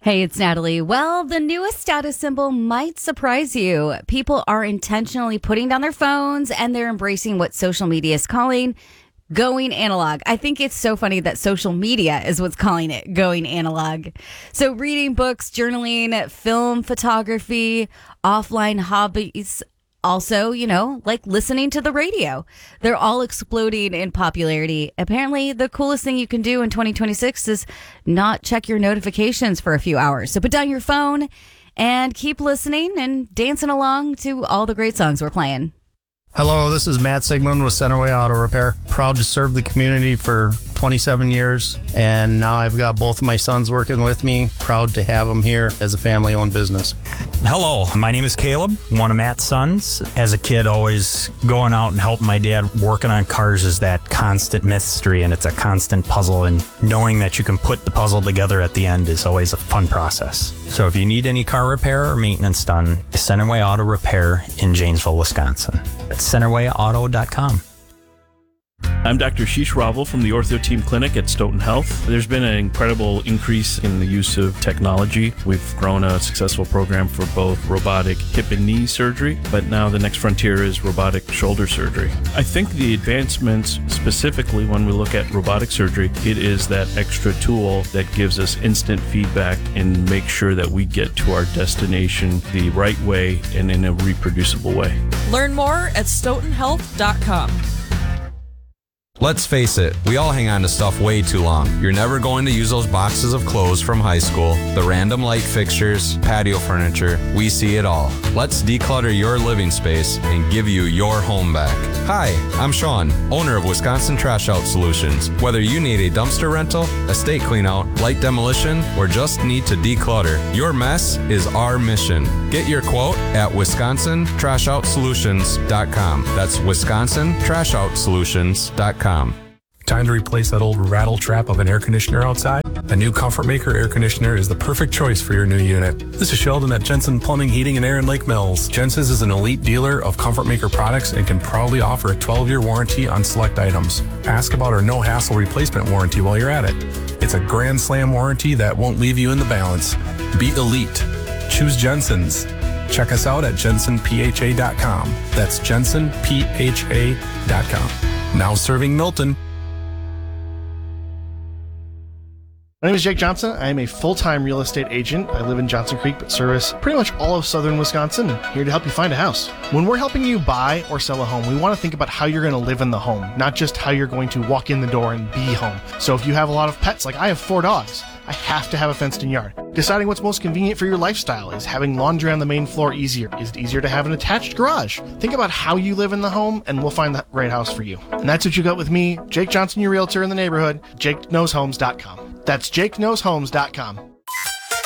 Hey, it's Natalie. Well, the newest status symbol might surprise you. People are intentionally putting down their phones and they're embracing what social media is calling going analog. I think it's so funny that social media is what's calling it going analog. So reading books, journaling, film, photography, offline hobbies, also, like listening to the radio. They're all exploding in popularity. Apparently, the coolest thing you can do in 2026 is not check your notifications for a few hours. So put down your phone and keep listening and dancing along to all the great songs we're playing. Hello, this is Matt Sigmund with Centerway Auto Repair. Proud to serve the community for 27 years, and now I've got both of my sons working with me. Proud to have them here as a family-owned business. Hello, my name is Caleb, one of Matt's sons. As a kid, always going out and helping my dad working on cars is that constant mystery, and it's a constant puzzle, and knowing that you can put the puzzle together at the end is always a fun process. So if you need any car repair or maintenance done, Centerway Auto Repair in Janesville, Wisconsin. It's centerwayauto.com. I'm Dr. Sheesh Ravel from the Ortho Team Clinic at Stoughton Health. There's been an incredible increase in the use of technology. We've grown a successful program for both robotic hip and knee surgery, but now the next frontier is robotic shoulder surgery. I think the advancements, specifically when we look at robotic surgery, it is that extra tool that gives us instant feedback and make sure that we get to our destination the right way and in a reproducible way. Learn more at stoughtonhealth.com. Let's face it, we all hang on to stuff way too long. You're never going to use those boxes of clothes from high school, the random light fixtures, patio furniture. We see it all. Let's declutter your living space and give you your home back. Hi, I'm Sean, owner of Wisconsin Trash Out Solutions. Whether you need a dumpster rental, estate clean out, light demolition, or just need to declutter, your mess is our mission. Get your quote at WisconsinTrashOutSolutions.com. That's WisconsinTrashOutSolutions.com. Time to replace that old rattle trap of an air conditioner outside? A new Comfort Maker air conditioner is the perfect choice for your new unit. This is Sheldon at Jensen Plumbing, Heating, and Air in Lake Mills. Jensen's is an elite dealer of Comfort Maker products and can proudly offer a 12-year warranty on select items. Ask about our no-hassle replacement warranty while you're at it. It's a grand slam warranty that won't leave you in the balance. Be elite. Choose Jensen's. Check us out at jensenpha.com. That's jensenpha.com. Now serving Milton. My name is Jake Johnson. I am a full-time real estate agent. I live in Johnson Creek, but service pretty much all of southern Wisconsin, and here to help you find a house. When we're helping you buy or sell a home, we want to think about how you're going to live in the home, not just how you're going to walk in the door and be home. So if you have a lot of pets, like I have 4 dogs, I have to have a fenced-in yard. Deciding what's most convenient for your lifestyle. Is having laundry on the main floor easier? Is it easier to have an attached garage? Think about how you live in the home, and we'll find the right house for you. And that's what you got with me, Jake Johnson, your realtor in the neighborhood, JakeKnowsHomes.com. That's JakeKnowsHomes.com.